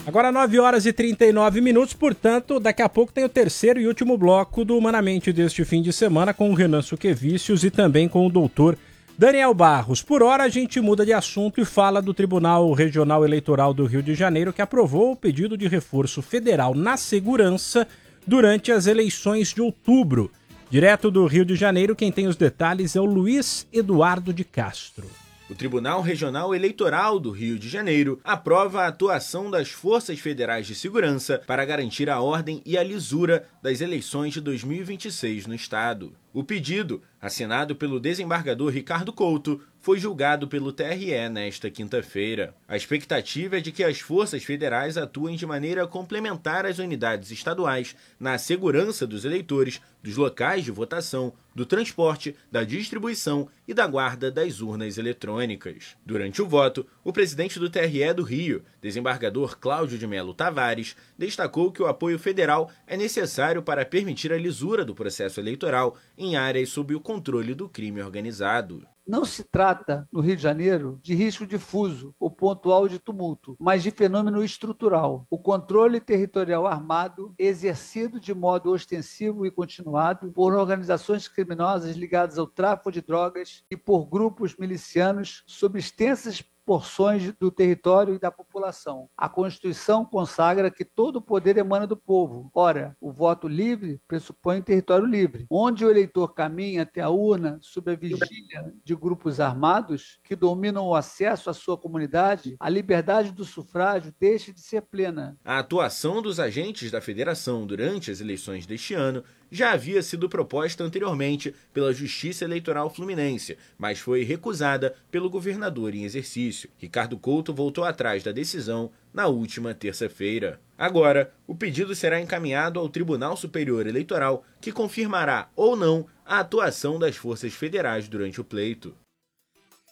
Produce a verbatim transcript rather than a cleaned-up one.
Agora nove horas e trinta e nove minutos, portanto, daqui a pouco tem o terceiro e último bloco do Humanamente deste fim de semana com o Renan Suquevicius e também com o doutor Daniel Barros. Por hora a gente muda de assunto e fala do Tribunal Regional Eleitoral do Rio de Janeiro, que aprovou o pedido de reforço federal na segurança durante as eleições de outubro. Direto do Rio de Janeiro, quem tem os detalhes é o Luiz Eduardo de Castro. O Tribunal Regional Eleitoral do Rio de Janeiro aprova a atuação das Forças Federais de Segurança para garantir a ordem e a lisura das eleições de dois mil e vinte e seis no estado. O pedido, assinado pelo desembargador Ricardo Couto, foi julgado pelo T R E nesta quinta-feira. A expectativa é de que as forças federais atuem de maneira complementar às unidades estaduais na segurança dos eleitores, dos locais de votação, do transporte, da distribuição e da guarda das urnas eletrônicas. Durante o voto, o presidente do T R E do Rio, desembargador Cláudio de Melo Tavares, destacou que o apoio federal é necessário para permitir a lisura do processo eleitoral em áreas sob o controle do crime organizado. Não se trata, no Rio de Janeiro, de risco difuso ou pontual de tumulto, mas de fenômeno estrutural. O controle territorial armado, exercido de modo ostensivo e continuado por organizações criminosas ligadas ao tráfico de drogas e por grupos milicianos sob extensas porções do território e da população. A Constituição consagra que todo o poder emana do povo. Ora, o voto livre pressupõe território livre, onde o eleitor caminha até a urna sob a vigília de grupos armados que dominam o acesso à sua comunidade, a liberdade do sufrágio deixa de ser plena. A atuação dos agentes da federação durante as eleições deste ano já havia sido proposta anteriormente pela Justiça Eleitoral Fluminense, mas foi recusada pelo governador em exercício. Ricardo Couto voltou atrás da decisão na última terça-feira. Agora, o pedido será encaminhado ao Tribunal Superior Eleitoral, que confirmará ou não a atuação das forças federais durante o pleito.